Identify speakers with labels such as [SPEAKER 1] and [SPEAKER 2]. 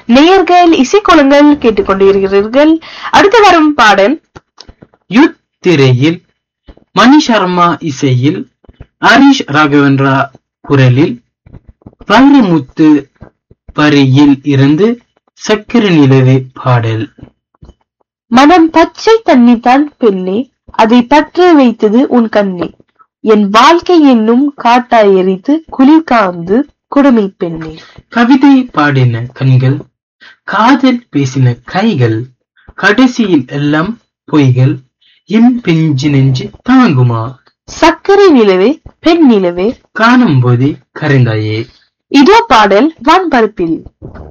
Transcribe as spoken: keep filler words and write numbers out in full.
[SPEAKER 1] நேயர்கள் இசைக்கோலங்கள் கேட்டுக்கொண்டிருக்கிறீர்கள். அடுத்து வரும் பாடல்
[SPEAKER 2] யுத் திரையில் மணி சர்மா இசையில் ஹரிஷ் ராகவேந்திரா குரலில் வைரமுத்து வரியில் இருந்து சக்கர நிலவே பாடல்.
[SPEAKER 1] மனம் பச்சை தண்ணி தான் பெண்ணே, அதை பற்ற வைத்தது உன் கண்ணே, என் வாழ்க்கை என்னும் காட்டாய் எரித்து குளிர் காந்து குடுமி பெண்ணே.
[SPEAKER 2] கவிதை பாடின கண்கள், காதல் பேசின கைகள், கடைசியில் எல்லாம் பொய்கள், என் பிஞ்சு நெஞ்சு தாங்குமா?
[SPEAKER 1] சக்கரை நிலவே பெண் நிலவே
[SPEAKER 2] காணும் போதே கரைந்தாயே.
[SPEAKER 1] இதோ பாடல் வான்பரப்பில்.